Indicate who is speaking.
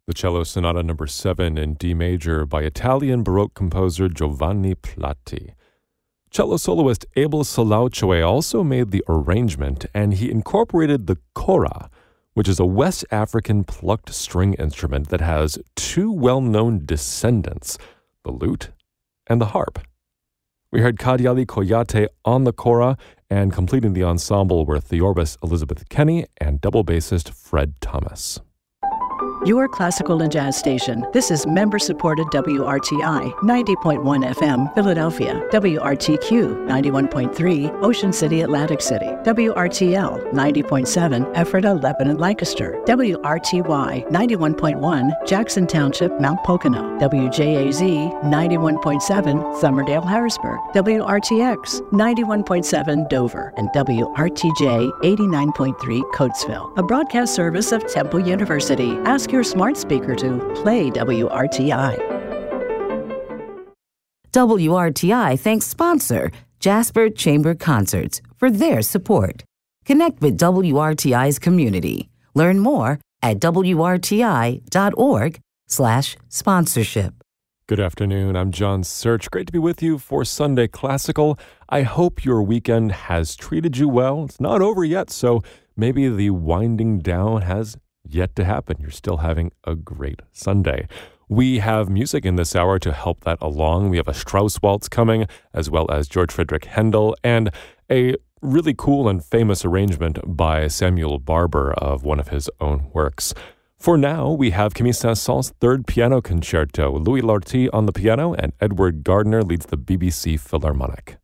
Speaker 1: The Cello Sonata No. 7 in D major by Italian Baroque composer Giovanni Platti. Cello soloist Abel Salauchoe also made the arrangement, and he incorporated the kora, which is a West African plucked string instrument that has two well-known descendants, the lute and the harp. We heard Kadiali Koyate on the kora, and completing the ensemble were Theorbis Elizabeth Kenny and double bassist Fred Thomas.
Speaker 2: Your classical and jazz station. This is member-supported WRTI 90.1 FM, Philadelphia. WRTQ 91.3, Ocean City, Atlantic City. WRTL 90.7, Ephrata, Lebanon, Lancaster. WRTY 91.1, Jackson Township, Mount Pocono. WJAZ 91.7, Somerdale, Harrisburg. WRTX 91.7, Dover. And WRTJ 89.3, Coatesville. A broadcast service of Temple University. Ask your smart speaker to play WRTI.
Speaker 3: WRTI thanks sponsor Jasper Chamber Concerts for their support. Connect with WRTI's community. Learn more at wrti.org/sponsorship.
Speaker 1: Good afternoon. I'm John Search. Great to be with you for Sunday Classical. I hope your weekend has treated you well. It's not over yet, so maybe the winding down has yet to happen. You're still having a great Sunday. We have music in this hour to help that along. We have a Strauss waltz coming, as well as George Friedrich Handel, and a really cool and famous arrangement by Samuel Barber of one of his own works. For now, we have Camille Saint-Saëns' Third Piano Concerto, Louis Larty on the piano, and Edward Gardner leads the BBC Philharmonic.